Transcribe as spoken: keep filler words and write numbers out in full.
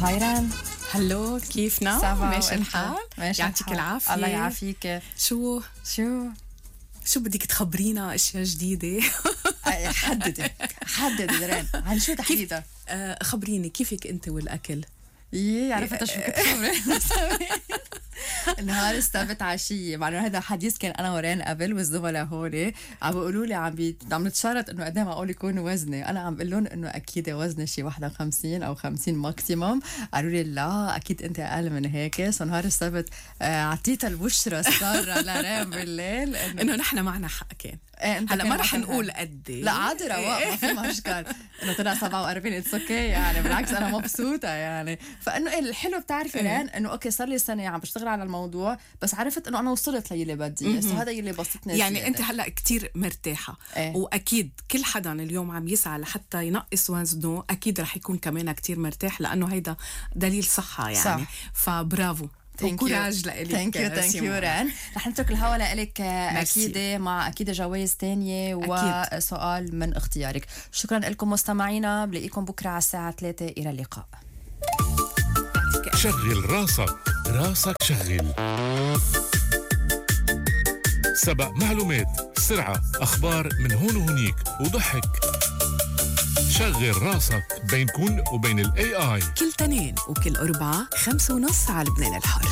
هاي ران. هلو، كيفنا؟ ماشي الحال؟ يعطيك العافية. الله يعافيك. شو شو شو بدك تخبرينا اشياء جديدة؟ حددي حددي ران، عن شو تحديدا؟ آه خبريني كيفك انت والاكل؟ يي عرفت شو كنت خبري. النهار السبت عشية، مع انه هذا حديث كان انا ورين قبل والزملاء هون عم بيقولوا لي عم بي... عم نتشارط انه قد ايه معقول يكون وزني. انا عم بقول لهم انه اكيد وزني شي واحد وخمسين او خمسين ماكسيموم. قالوا لي لا اكيد انت اقل من هيك. سو نهار السبت اعطيتها البشرى الساره لريم بالليل انه انه نحن معنا حق كان. إيه هلا ما رح نقول قد لا عادي رواق، ما في مشكل انه طلع سبعة وأربعين اتس اوكي يعني، بالعكس انا مبسوطه يعني. فانه إيه الحلو بتعرفي ران انه اوكي صار لي سنه عم بشتغل على الموضوع، بس عرفت انه انا وصلت للي بدي. سو هذا يلي بسطني يعني زيادة. انت هلا كتير مرتاحه. إيه؟ واكيد كل حدا اليوم عم يسعى لحتى ينقص وزنه اكيد رح يكون كمان كتير مرتاح، لانه هيدا دليل صحه يعني. صح. فبرافو وكوراج لإلك. ثانك يو ثانك يو ران. رح نترك الهوا لإلك أكيد مع أكيد جوائز تانية وسؤال من اختيارك. شكرا لكم مستمعينا، بلاقيكم بكرة على الساعة ثلاثة. إلى اللقاء. شغل راسك، راسك شغل. سبق معلومات، سرعة، أخبار من هون وهنيك وضحك. شغل راسك بينكن وبين الاي اي كل تنين وكل أربعة خمسة ونص على لبنان الحر.